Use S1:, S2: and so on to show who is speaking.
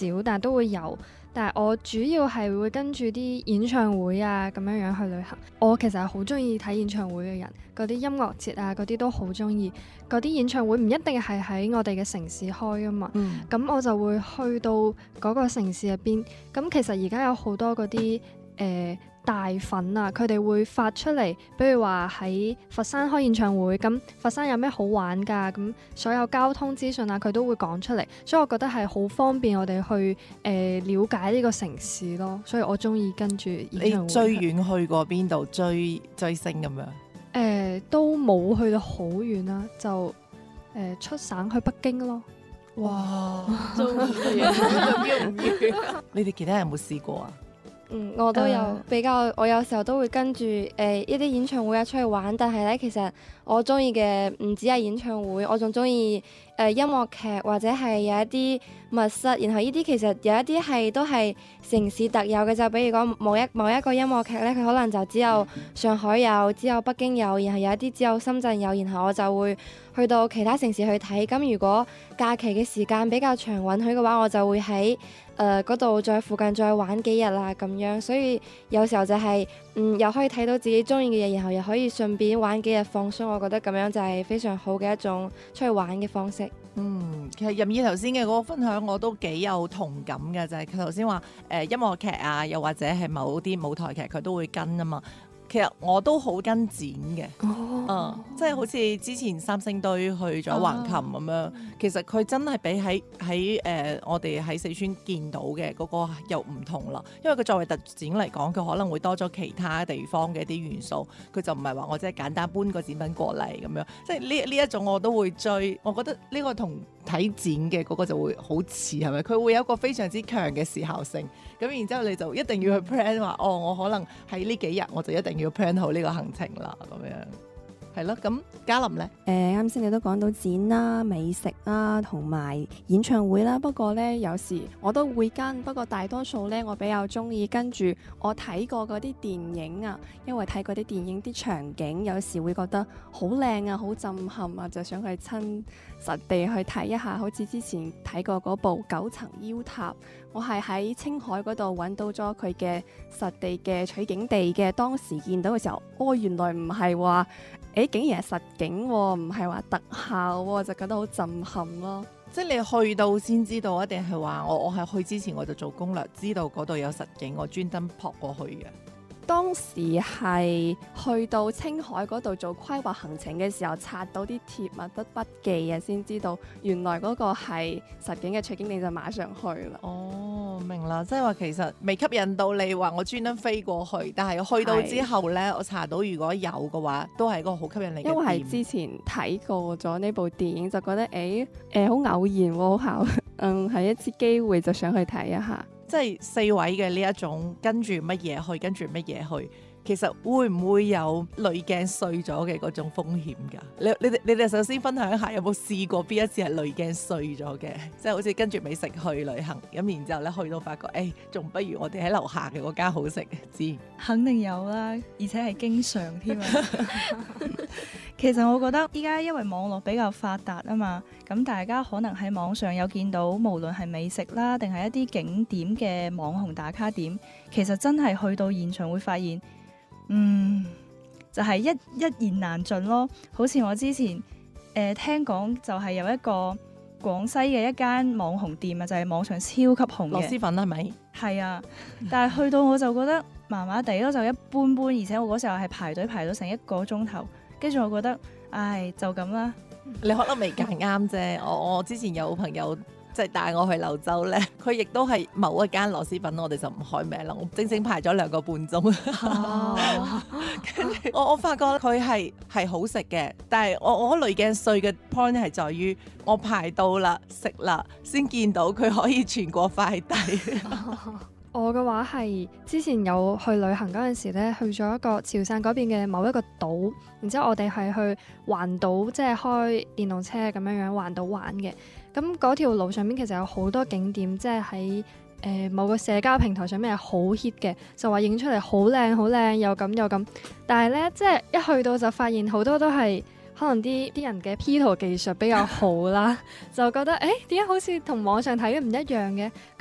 S1: 少，但係都會有。但係我主要係會跟住啲演唱會啊咁樣樣去旅行。我其實係好中意睇演唱會嘅人，嗰啲音樂節啊嗰啲都好中意。嗰啲演唱會唔一定係喺我哋嘅城市開噶嘛，咁我就會去到嗰個城市入邊。咁其實而家有好多嗰啲大粉啊，佢哋會發出嚟，比如話喺佛山開演唱會，咁佛山有咩好玩㗎？咁所有交通資訊啊，佢都會講出嚟，所以我覺得係好方便我哋去了解呢個城市咯。所以我中意跟住演唱會。
S2: 你最遠去過邊度追星咁樣？
S1: 都冇去到好遠啦，就出省去北京咯。
S2: 哇，
S3: 中意遠唔遠？
S2: 你哋其他人有冇試過啊？
S4: 我都有比較，我有時候都會跟住一啲演唱會啊出去玩，但係咧其實我中意嘅唔止係演唱會，我仲中意音樂劇或者係有一啲密室，然後呢啲其實有一啲係都係城市特有嘅，就比如講某一個音樂劇咧，佢可能就只有上海有，只有北京有，然後有一啲只有深圳有，然後我就會去到其他城市去睇。咁如果假期嘅時間比較長允許嘅話，我就會喺嗰度再附近再玩幾日啦咁樣，所以有時候就係又可以睇到自己中意嘅嘢，然後又可以順便玩幾日放鬆，我覺得咁樣就係非常好嘅一種出去玩嘅方式。
S2: 其實任意頭先嘅嗰個分享我都幾有同感嘅，就係佢頭先話音樂劇啊，又或者係某啲舞台劇佢都會跟啊嘛。其實我都好跟展嘅，即係好似之前三星堆去咗橫琴咁樣，其實佢真係比喺我哋喺四川見到嘅嗰個又唔同啦。因為佢作為特展嚟講，佢可能會多咗其他地方嘅一啲元素，佢就唔係話我即係簡單搬個展品過嚟咁樣。即係呢一種我都會追，我覺得呢個同睇展嘅嗰個就會好似係咪？佢會有一個非常之強嘅時效性，咁然之後你就一定要去 plan 話，我可能喺呢幾日我就一定要 plan 好呢個行程啦，咁樣係咯。咁嘉琳呢？
S5: 啱先你都講到展啦、美食啦，同埋演唱會啦。不過呢，有時我都會跟，不過大多數呢，我比較中意跟住我睇過嗰啲電影啊，因為睇嗰啲電影啲場景，有時會覺得好靚啊、好震撼啊，就想去親實地去睇一下。好似之前睇過嗰部《九層妖塔》，我係喺青海嗰度揾到咗佢嘅實地嘅取景地嘅。當時見到嘅時候，原來唔係話竟然係實景喎，唔係話特效喎，就覺得好震撼咯。
S2: 即係你去到先知道，一定係話我係去之前我就做攻略，知道嗰度有實景，我專登撲過去嘅。
S5: 當時係去到青海嗰度做規劃行程嘅時候，刷到啲貼物得筆記啊，先知道原來嗰個係實景嘅取景地，就馬上去啦。
S2: 明啦，即係話其實未吸引到你話我專登飛過去，但係去到之後呢，我查到如果有嘅話，都係一個好吸引你嘅點。
S5: 因為係之前睇過咗呢部電影，就覺得好偶然喎，好巧，係一次機會就想去睇一下。
S2: 即係四位嘅呢一種跟住乜嘢去，跟住乜嘢去，其實會唔會有濾鏡碎咗嘅嗰種風險㗎？你哋首先分享一下，有冇試過邊一次係濾鏡碎咗嘅？即係好似跟住美食去旅行，咁然之後咧去到發覺，仲不如我哋喺樓下嘅嗰間好食。知
S3: 肯定有啦，而且係經常添啊！其實我覺得依家因為網絡比較發達啊嘛，咁大家可能喺網上有見到，無論係美食啦，定係一啲景點嘅網紅打卡點，其實真係去到現場會發現，就係一言難盡咯。好似我之前聽講就係有一個廣西嘅一間網紅店啊，就係網上超級紅嘅
S2: 螺螄粉係咪？
S3: 係啊，但係去到我就覺得麻麻地咯，就一般般，而且我嗰時候係排隊排到成1個鐘頭，跟住我覺得，就咁啦。
S2: 你可能未揀啱啫。我之前有朋友即係帶我去柳州咧，佢亦都係某一間螺螄粉，我哋就唔開名啦。我整整排咗2個半鐘，跟住我發覺佢係好食嘅，但係我濾鏡碎嘅 point 係在於我排到啦食啦，先見到佢可以傳過快遞。
S1: 我嘅話係之前有去旅行嗰陣時咧，去咗一個潮汕嗰邊嘅某一個島，然之後我哋係去環島，即係開電動車咁樣環島玩嘅。咁嗰條路上面其實有好多景點，即係喺某個社交平台上面係好 hit 嘅，就話影出嚟好靚好靚，又咁又咁。但係呢，即係一去到就發現好多都係可能啲人嘅 P 圖技術比較好啦，就覺得點解好似同網上睇嘅唔一樣嘅？